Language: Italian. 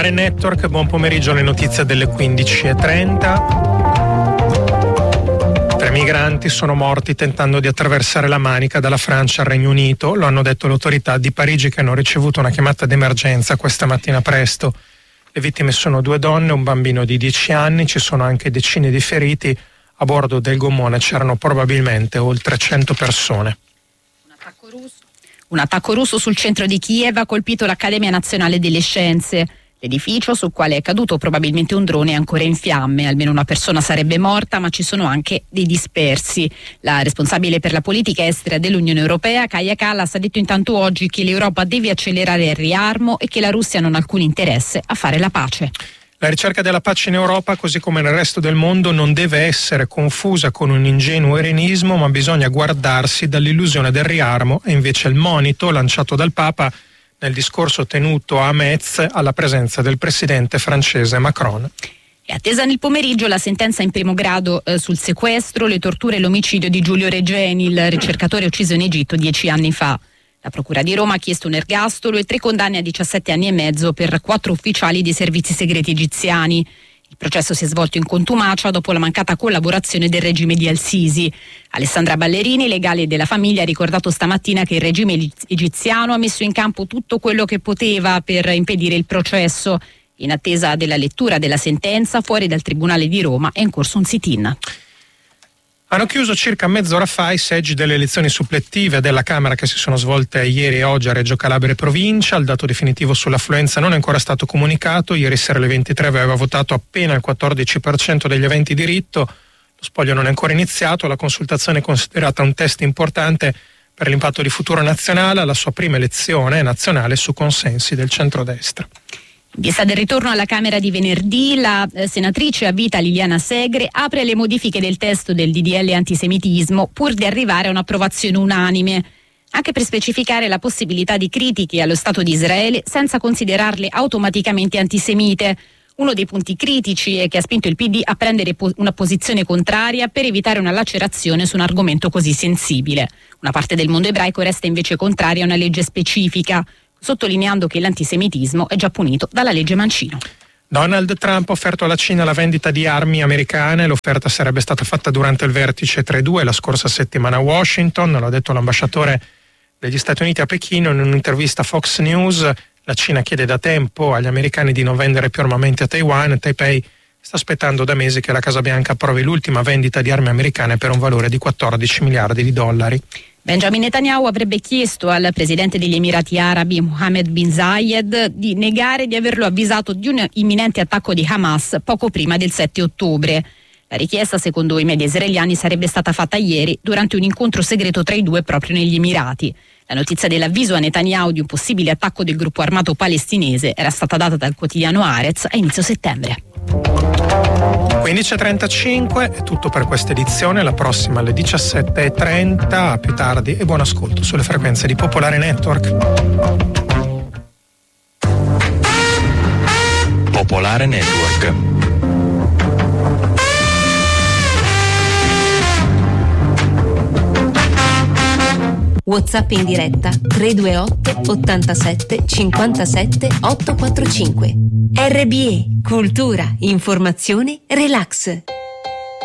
Popolare Network, buon pomeriggio, le notizie delle 15:30. 3 migranti sono morti tentando di attraversare la Manica dalla Francia al Regno Unito, lo hanno detto le autorità di Parigi che hanno ricevuto una chiamata d'emergenza questa mattina presto. Le vittime sono 2 donne e un bambino di 10 anni, ci sono anche decine di feriti. A bordo del gommone c'erano probabilmente oltre 100 persone. Un attacco russo sul centro di Kiev ha colpito l'Accademia Nazionale delle Scienze. L'edificio, sul quale è caduto probabilmente un drone, è ancora in fiamme. Almeno una persona sarebbe morta, ma ci sono anche dei dispersi. La responsabile per la politica estera dell'Unione Europea, Kaja Kallas, ha detto intanto oggi che l'Europa deve accelerare il riarmo e che la Russia non ha alcun interesse a fare la pace. La ricerca della pace in Europa, così come nel resto del mondo, non deve essere confusa con un ingenuo erenismo, ma bisogna guardarsi dall'illusione del riarmo. E invece il monito lanciato dal Papa nel discorso tenuto a Metz alla presenza del presidente francese Macron. È attesa nel pomeriggio la sentenza in primo grado sul sequestro, le torture e l'omicidio di Giulio Regeni, il ricercatore ucciso in Egitto 10 anni fa. La Procura di Roma ha chiesto un ergastolo e 3 condanne a 17 anni e mezzo per 4 ufficiali dei servizi segreti egiziani. Il processo si è svolto in contumacia dopo la mancata collaborazione del regime di Al-Sisi. Alessandra Ballerini, legale della famiglia, ha ricordato stamattina che il regime egiziano ha messo in campo tutto quello che poteva per impedire il processo. In attesa della lettura della sentenza, fuori dal Tribunale di Roma è in corso un sit-in. Hanno chiuso circa mezz'ora fa i seggi delle elezioni suppletive della Camera che si sono svolte ieri e oggi a Reggio Calabria e provincia. Il dato definitivo sull'affluenza non è ancora stato comunicato. Ieri sera alle 23 aveva votato appena il 14% degli aventi diritto. Lo spoglio non è ancora iniziato. La consultazione è considerata un test importante per l'impatto di Futuro Nazionale, alla sua prima elezione nazionale su consensi del centrodestra. In vista del ritorno alla Camera di venerdì, la senatrice a vita Liliana Segre apre le modifiche del testo del DDL antisemitismo pur di arrivare a un'approvazione unanime, anche per specificare la possibilità di critiche allo Stato di Israele senza considerarle automaticamente antisemite. Uno dei punti critici è che ha spinto il PD a prendere una posizione contraria per evitare una lacerazione su un argomento così sensibile. Una parte del mondo ebraico resta invece contraria a una legge specifica, sottolineando che l'antisemitismo è già punito dalla legge Mancino. Donald Trump ha offerto alla Cina la vendita di armi americane. L'offerta sarebbe stata fatta durante il vertice tra i due la scorsa settimana a Washington, lo ha detto l'ambasciatore degli Stati Uniti a Pechino in un'intervista a Fox News. La Cina chiede da tempo agli americani di non vendere più armamenti a Taiwan. Taipei sta aspettando da mesi che la Casa Bianca approvi l'ultima vendita di armi americane per un valore di 14 miliardi di dollari. Benjamin Netanyahu avrebbe chiesto al presidente degli Emirati Arabi Mohammed bin Zayed di negare di averlo avvisato di un imminente attacco di Hamas poco prima del 7 ottobre. La richiesta, secondo i media israeliani, sarebbe stata fatta ieri durante un incontro segreto tra i due proprio negli Emirati. La notizia dell'avviso a Netanyahu di un possibile attacco del gruppo armato palestinese era stata data dal quotidiano Haaretz a inizio settembre. 15:35 è tutto per questa edizione, la prossima alle 17:30, a più tardi e buon ascolto sulle frequenze di Popolare Network. Popolare Network. WhatsApp in diretta 328 87 57 845. RBE, cultura, informazione, relax.